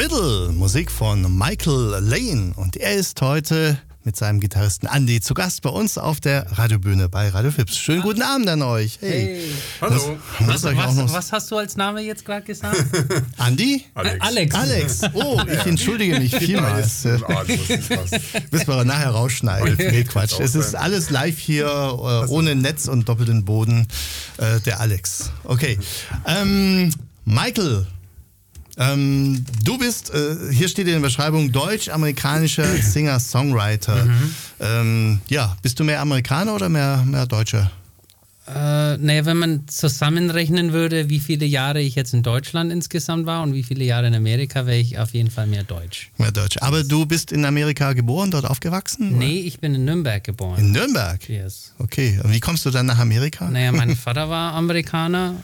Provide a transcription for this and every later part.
Middle, Musik von Michael Lane. Und er ist heute mit seinem Gitarristen Andy zu Gast bei uns auf der Radiobühne bei Radio Fips. Schönen guten Abend an euch. Hey. Hallo. Was hast du als Name jetzt gerade gesagt? Andy? Alex. Oh, ich entschuldige mich vielmals. Müssen wir nachher rausschneiden. Nee, Quatsch. Es ist alles live hier, ohne Netz und doppelten Boden. Der Alex. Okay. Michael, du bist, hier steht in der Beschreibung, deutsch-amerikanischer Singer-Songwriter. Bist du mehr Amerikaner oder mehr Deutscher? Wenn man zusammenrechnen würde, wie viele Jahre ich jetzt in Deutschland insgesamt war und wie viele Jahre in Amerika, wäre ich auf jeden Fall mehr Deutsch. Mehr Deutsch. Aber du bist in Amerika geboren, dort aufgewachsen? Nee, ich bin in Nürnberg geboren. In Nürnberg? Yes. Okay, und wie kommst du dann nach Amerika? Mein Vater war Amerikaner.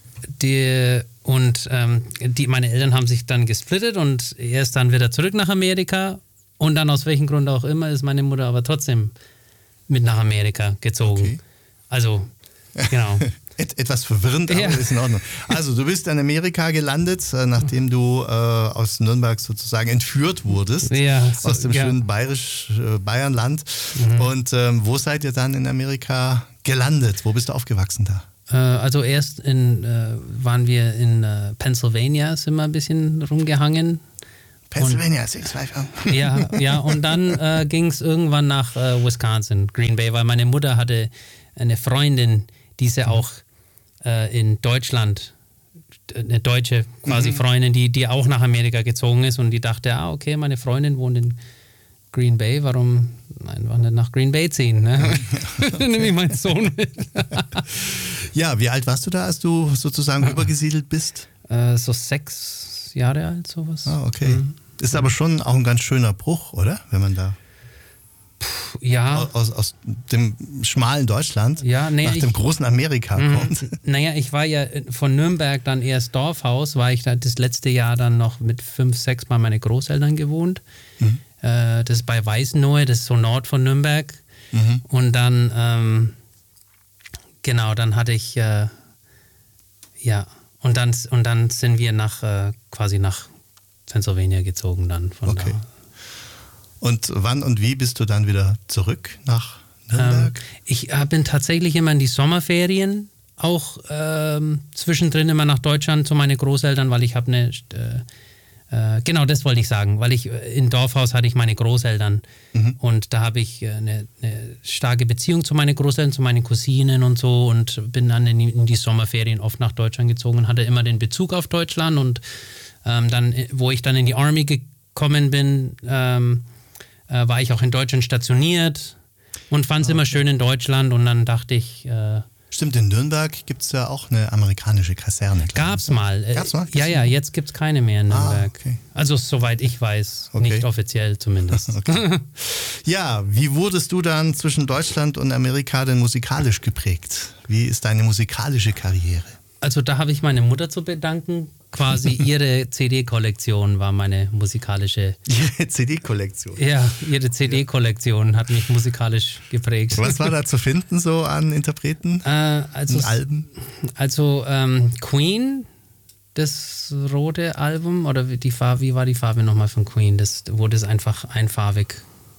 Meine Eltern haben sich dann gesplittet und er ist dann wieder zurück nach Amerika und dann aus welchem Grund auch immer ist meine Mutter aber trotzdem mit nach Amerika gezogen. Okay. Also, genau. Etwas verwirrend, aber ist in Ordnung. Also du bist in Amerika gelandet, nachdem du aus Nürnberg sozusagen entführt wurdest, aus dem schönen Bayernland. Und wo seid ihr dann in Amerika gelandet? Wo bist du aufgewachsen da? Also erst waren wir in Pennsylvania, sind wir ein bisschen rumgehangen. Pennsylvania, 625. Ja, und dann ging es irgendwann nach Wisconsin, Green Bay, weil meine Mutter hatte eine Freundin, die sie auch in Deutschland, eine deutsche quasi Freundin, die auch nach Amerika gezogen ist und die dachte, okay, meine Freundin wohnt in Green Bay, warum einfach nicht nach Green Bay ziehen? Ne? Dann nehme ich meinen Sohn mit. Ja, wie alt warst du da, als du sozusagen übergesiedelt bist? So 6 Jahre alt, sowas. Ah, okay. Ist aber schon auch ein ganz schöner Bruch, oder? Wenn man da aus dem schmalen Deutschland nach dem großen Amerika kommt. Ich war ja von Nürnberg dann erst Dorfhaus, war ich da das letzte Jahr dann noch mit 5, 6 Mal meine Großeltern gewohnt. Das ist bei Weißenlohe, das ist so Nord von Nürnberg. Und dann, dann hatte ich, und dann sind wir nach Pennsylvania gezogen dann von da. Und wann und wie bist du dann wieder zurück nach Nürnberg? Ich bin tatsächlich immer in die Sommerferien, auch zwischendrin immer nach Deutschland zu meinen Großeltern, weil ich habe genau, das wollte ich sagen, weil in Dorfhaus hatte ich meine Großeltern und da habe ich eine starke Beziehung zu meinen Großeltern, zu meinen Cousinen und so und bin dann in die Sommerferien oft nach Deutschland gezogen und hatte immer den Bezug auf Deutschland und dann, wo ich dann in die Army gekommen bin, war ich auch in Deutschland stationiert und fand es immer schön in Deutschland und dann dachte ich... Stimmt, in Nürnberg gibt es ja auch eine amerikanische Kaserne. Gab's mal. Ja, jetzt gibt es keine mehr in Nürnberg. Okay. Also soweit ich weiß, nicht offiziell zumindest. Okay. Ja, wie wurdest du dann zwischen Deutschland und Amerika denn musikalisch geprägt? Wie ist deine musikalische Karriere? Also da habe ich meine Mutter zu bedanken. Quasi ihre CD-Kollektion war meine musikalische... Ihre CD-Kollektion? Ja, ihre CD-Kollektion hat mich musikalisch geprägt. Was war da zu finden so an Interpreten und Alben? Also Queen, das rote Album, oder wie war die Farbe nochmal von Queen? Das wurde es einfach einfarbig.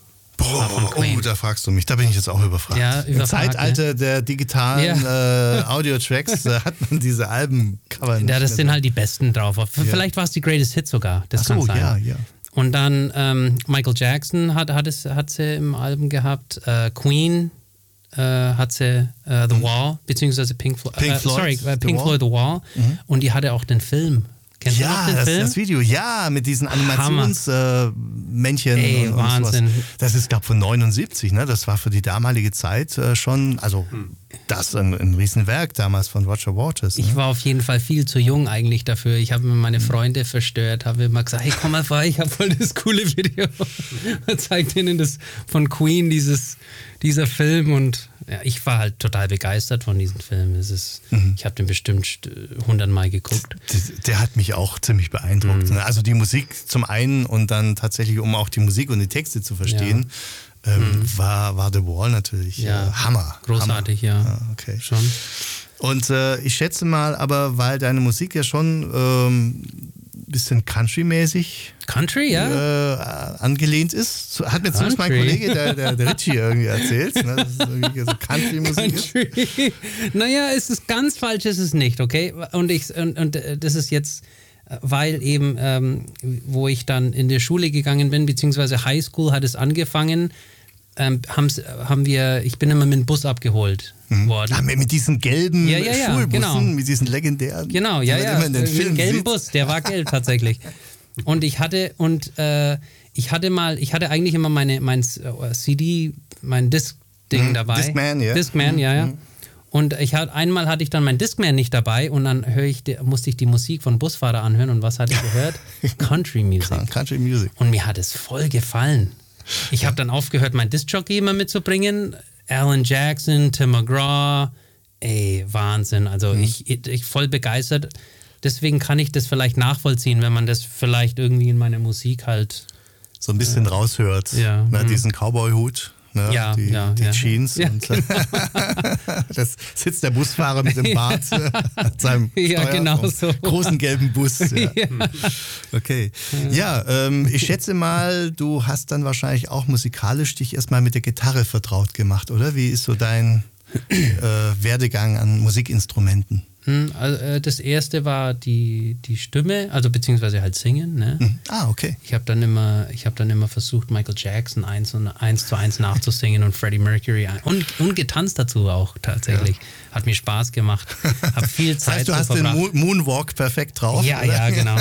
Da fragst du mich, da bin ich jetzt auch überfragt. Ja, im Zeitalter der digitalen Audio-Tracks hat man diese Albencover nicht. Ja, das sind halt die besten drauf. Vielleicht war es die Greatest Hit sogar, das kann sein. Ja. Und dann Michael Jackson hat sie im Album gehabt, Queen hat sie The Wall, beziehungsweise Pink Floyd The Wall und die hatte auch den Film. Kennst du noch den Film? Das Video, mit diesen Animationsmännchen. Wahnsinn. Das ist, glaube ich, von 79, ne? Das war für die damalige Zeit schon, also das ist ein Riesenwerk damals von Roger Waters. Ne? Ich war auf jeden Fall viel zu jung eigentlich dafür. Ich habe mir meine Freunde verstört, habe immer gesagt, hey, komm mal vorbei, ich habe voll das coole Video. Man zeigt ihnen das von Queen, dieser Film und ich war halt total begeistert von diesem Film. Ich habe den bestimmt 100 Mal geguckt. Der hat mich auch ziemlich beeindruckt. Also die Musik zum einen und dann tatsächlich, um auch die Musik und die Texte zu verstehen, war The Wall natürlich Hammer. Großartig, Hammer. ja. Okay. Schon. Und ich schätze mal, aber weil deine Musik ja schon bisschen Country-mäßig angelehnt ist. Hat mir zumindest mein Kollege, der Richie, irgendwie erzählt. Ne? Das ist irgendwie so Country-Musik ist. Naja, es ist ganz falsch, ist es nicht, okay? Und das ist jetzt, weil eben, wo ich dann in die Schule gegangen bin, beziehungsweise Highschool hat es angefangen, ich bin immer mit dem Bus abgeholt worden. Ach, mit diesen gelben Schulbussen, genau. Mit diesen legendären. Genau, immer in den Filmen mit dem gelben Bus, der war gelb tatsächlich. Und ich hatte eigentlich immer mein CD, mein Disc-Ding dabei. Discman, ja. Discman, ja. Und einmal hatte ich dann mein Discman nicht dabei und dann musste ich die Musik von Busfahrer anhören. Und was hatte ich gehört? Country Music. Country Music. Und mir hat es voll gefallen. Ich habe dann aufgehört, mein Disc-Jockey immer mitzubringen. Alan Jackson, Tim McGraw, Wahnsinn. Also ich voll begeistert. Deswegen kann ich das vielleicht nachvollziehen, wenn man das vielleicht irgendwie in meiner Musik halt so ein bisschen raushört. Ja. Ne, diesen Cowboy-Hut. Ne, die Jeans. Ja, und das sitzt der Busfahrer mit dem Bart an seinem großen gelben Bus. Ja. Okay. Ja, ich schätze mal, du hast dann wahrscheinlich auch musikalisch dich erstmal mit der Gitarre vertraut gemacht, oder? Wie ist so dein Werdegang an Musikinstrumenten? Also das erste war die Stimme, also beziehungsweise halt Singen. Ne? Okay. Ich habe dann immer versucht, Michael Jackson 1:1 nachzusingen und Freddie Mercury und getanzt dazu auch tatsächlich. Ja. Hat mir Spaß gemacht. Hab viel Zeit du hast verbracht. Den Moonwalk perfekt drauf. Ja, oder? Ja, genau.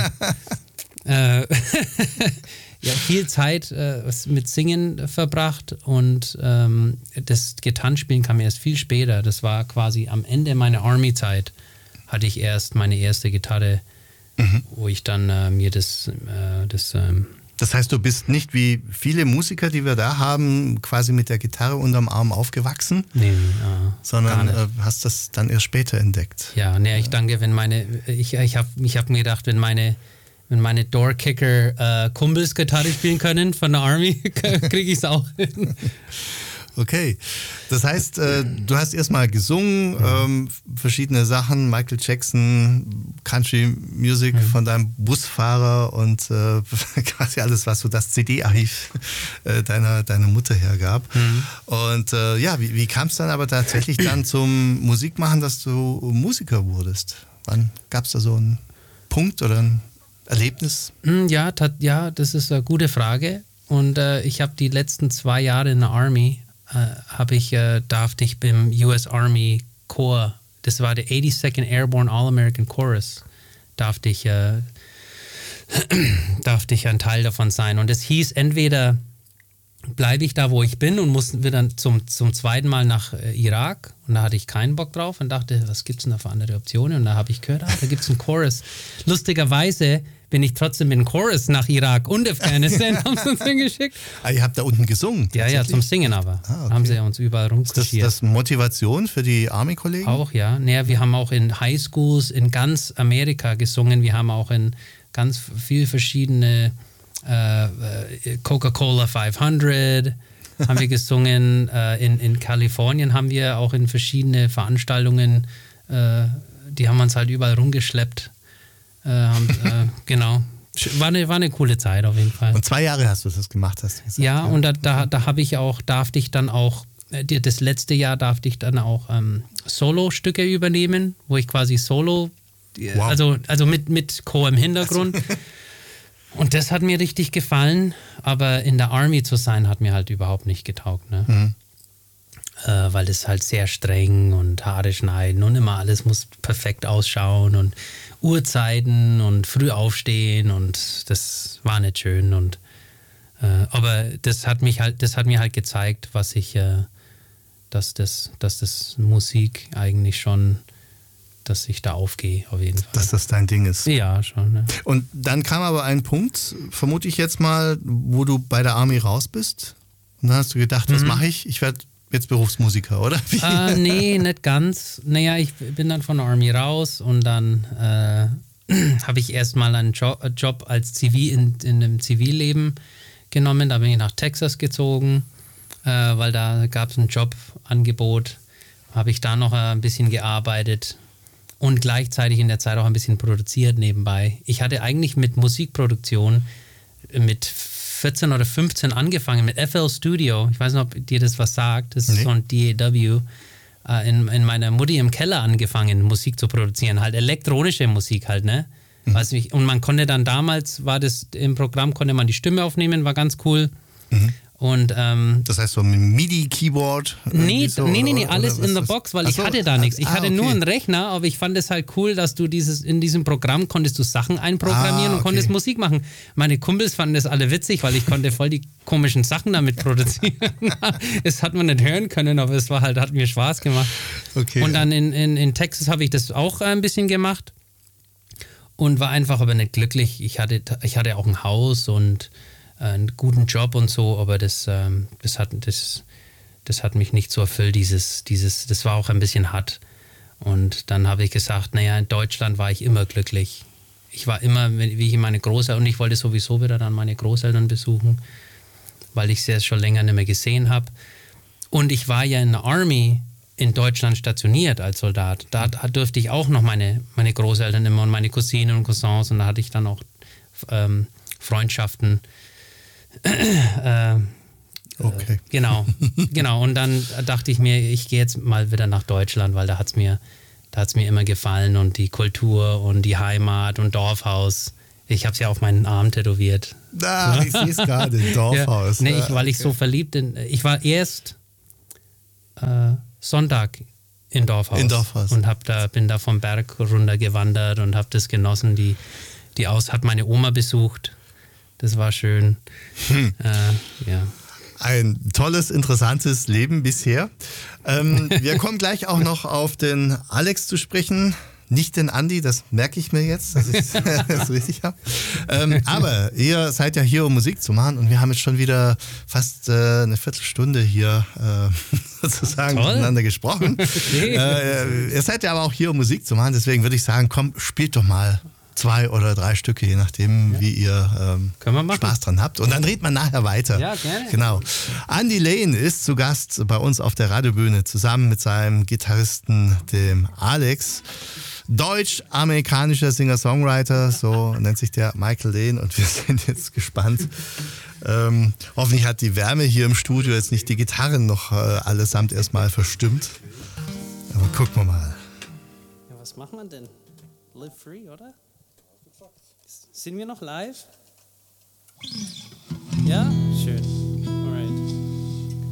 Ja, viel Zeit mit Singen verbracht und das Gitarrenspielen kam erst viel später. Das war quasi am Ende meiner Army-Zeit. Hatte ich erst meine erste Gitarre, wo ich dann mir das heißt, du bist nicht wie viele Musiker, die wir da haben, quasi mit der Gitarre unterm Arm aufgewachsen? Nee, sondern hast das dann erst später entdeckt? Ja, ich danke, ich habe mir gedacht, wenn meine Doorkicker Kumpels Gitarre spielen können von der Army, kriege ich es auch hin. Okay, das heißt, du hast erstmal gesungen, verschiedene Sachen, Michael Jackson, Country Music von deinem Busfahrer und quasi alles, was so das CD-Archiv deiner Mutter hergab. Und wie kam es dann aber tatsächlich dann zum Musikmachen, dass du Musiker wurdest? Wann gab es da so einen Punkt oder ein Erlebnis? Ja, das ist eine gute Frage. Und ich habe die letzten 2 Jahre in der Army darfte ich beim US Army Corps, das war der 82nd Airborne All-American Chorus, darfte ich ein Teil davon sein. Und es hieß, entweder bleibe ich da, wo ich bin und mussten wir dann zum zweiten Mal nach Irak und da hatte ich keinen Bock drauf und dachte, was gibt's denn da für andere Optionen? Und da habe ich gehört, da gibt's einen Chorus. Lustigerweise bin ich trotzdem mit dem Chorus nach Irak und Afghanistan, haben sie uns hingeschickt. Ihr habt da unten gesungen? Ja, zum Singen aber. Okay. Haben sie uns überall rumgeschickt. Ist das Motivation für die Army-Kollegen? Auch, ja. Naja, wir haben auch in Highschools in ganz Amerika gesungen. Wir haben auch in ganz viele verschiedene Coca-Cola 500 haben wir gesungen. In Kalifornien haben wir auch in verschiedene Veranstaltungen, die haben uns halt überall rumgeschleppt. Genau. War eine coole Zeit auf jeden Fall. Und 2 Jahre hast du das gemacht, hast du gesagt. Ja, und darfte ich dann auch, das letzte Jahr darfte ich dann auch Solo-Stücke übernehmen, wo ich quasi Solo, also mit Chor im Hintergrund. Und das hat mir richtig gefallen, aber in der Army zu sein, hat mir halt überhaupt nicht getaugt, ne? Weil es halt sehr streng und Haare schneiden und immer alles muss perfekt ausschauen und Uhrzeiten und früh aufstehen und das war nicht schön und aber das hat mir halt gezeigt, dass das Musik eigentlich schon, dass ich da aufgehe auf jeden Fall. Dass das dein Ding ist. Ja, schon. Ne? Und dann kam aber ein Punkt, vermute ich jetzt mal, wo du bei der Army raus bist und dann hast du gedacht, was mache ich? Ich werde jetzt Berufsmusiker, oder? Nee, nicht ganz. Naja, ich bin dann von der Army raus und dann habe ich erstmal einen Job als in dem Zivilleben genommen. Da bin ich nach Texas gezogen, weil da gab es ein Jobangebot. Habe ich da noch ein bisschen gearbeitet und gleichzeitig in der Zeit auch ein bisschen produziert nebenbei. Ich hatte eigentlich mit Musikproduktion mit 14 oder 15 angefangen, mit FL Studio. Ich weiß nicht, ob dir das was sagt. Das ist so ein DAW. In meiner Mutti im Keller angefangen, Musik zu produzieren. Halt elektronische Musik halt, ne? Weiß nicht, und man konnte dann damals, war das im Programm, konnte man die Stimme aufnehmen, war ganz cool. Und, das heißt so ein MIDI-Keyboard? Nee, alles in the box, weil ich hatte da nichts. Ich hatte nur einen Rechner, aber ich fand es halt cool, dass du in diesem Programm konntest du Sachen einprogrammieren und konntest Musik machen. Meine Kumpels fanden das alle witzig, weil ich konnte voll die komischen Sachen damit produzieren. Das hat man nicht hören können, aber es war halt, hat mir Spaß gemacht. Okay. Und dann in Texas habe ich das auch ein bisschen gemacht und war einfach aber nicht glücklich. Ich hatte auch ein Haus und einen guten Job und so, aber das hat mich nicht so erfüllt, das war auch ein bisschen hart. Und dann habe ich gesagt, naja, in Deutschland war ich immer glücklich. Ich war immer, wie ich meine Großeltern, und ich wollte sowieso wieder dann meine Großeltern besuchen, weil ich sie jetzt schon länger nicht mehr gesehen habe. Und ich war ja in der Army in Deutschland stationiert als Soldat. Da durfte ich auch noch meine Großeltern immer und meine Cousinen und Cousins, und da hatte ich dann auch Freundschaften. Okay. Genau. Und dann dachte ich mir, ich gehe jetzt mal wieder nach Deutschland, weil da hat's mir immer gefallen und die Kultur und die Heimat und Dorfhaus. Ich habe es ja auf meinen Arm tätowiert. Ich sehe es gerade, Dorfhaus. Ja. Nee, weil ich so verliebt bin. Ich war erst Sonntag in Dorfhaus. Und bin da vom Berg runter gewandert und habe das genossen. Hat meine Oma besucht. Das war schön. Ja. Ein tolles, interessantes Leben bisher. Wir kommen gleich auch noch auf den Alex zu sprechen. Nicht den Andi, das merke ich mir jetzt, dass ich das richtig habe. Aber ihr seid ja hier, um Musik zu machen, und wir haben jetzt schon wieder fast eine Viertelstunde hier sozusagen miteinander gesprochen. Ihr seid ja aber auch hier, um Musik zu machen, deswegen würde ich sagen, komm, spielt doch mal 2 oder 3 Stücke, je nachdem, wie ihr Spaß dran habt. Und dann redet man nachher weiter. Ja, gerne. Genau. Andy Lane ist zu Gast bei uns auf der Radiobühne, zusammen mit seinem Gitarristen, dem Alex. Deutsch-amerikanischer Singer-Songwriter, so nennt sich der Michael Lane, und wir sind jetzt gespannt. Hoffentlich hat die Wärme hier im Studio jetzt nicht die Gitarren noch allesamt erstmal verstimmt. Aber gucken wir mal. Ja, was macht man denn? Live free, oder? Sind wir noch live? Ja? Schön.